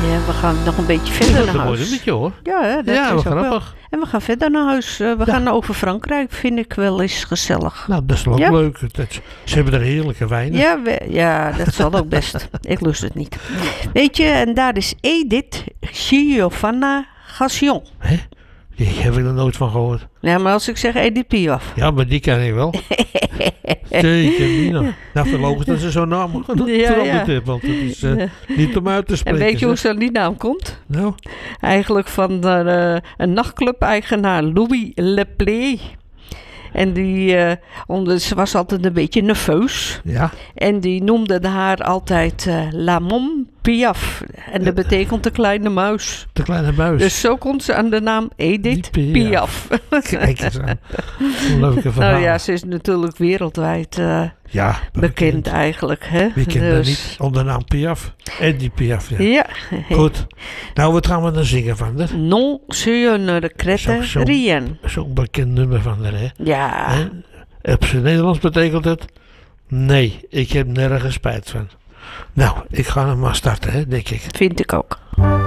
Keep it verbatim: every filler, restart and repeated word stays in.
Ja, we gaan nog een beetje verder Dat naar is een mooi huis. nummertje hoor. Ja, hè, dat Ja, is wat ook wel. grappig. En we gaan verder naar huis. Uh, we Ja. gaan over Frankrijk, vind ik wel eens gezellig. Nou, dat is wel Ja. leuk. Dat, ze hebben er heerlijke wijnen. Ja, we, ja, dat zal ook best. Ik lust het niet. Weet je, en daar is Edith Giovanna Gassion. Hè? Die heb ik er nooit van gehoord. Ja, maar als ik zeg Edith Piaf. Ja, maar die ken ik wel. Zeker, Nina. Nou, veel logisch dat ze zo'n naam Ja, veranderd ja. heeft. Want het is uh, niet om uit te En spreken. weet je hoe zeg. ze aan die naam komt? Nou, Eigenlijk van de, uh, een nachtclub-eigenaar Louis Leplay. En die, uh, onder, ze was altijd een beetje nerveus. ja. En die noemde haar altijd uh, La Mom Piaf. En dat betekent de kleine muis. De kleine buis. Dus zo komt ze aan de naam Edith Die Piaf. Piaf. Kijk eens aan. Een leuke verhaal. Nou ja, ze is natuurlijk wereldwijd uh, ja, bekend eigenlijk. Hè? Wie kent haar Dus- niet onder de naam Piaf? Eddie Piaf, ja. Ja. Goed. Nou, wat gaan we dan zingen van haar? Non, je ne regrette Zo- zo- rien. Zo'n bekend nummer van haar, hè? Ja. Hè? Op zijn Nederlands betekent het... Nee, ik heb nergens spijt van. Nou, ik ga hem maar starten, hè, denk ik. Vind ik ook.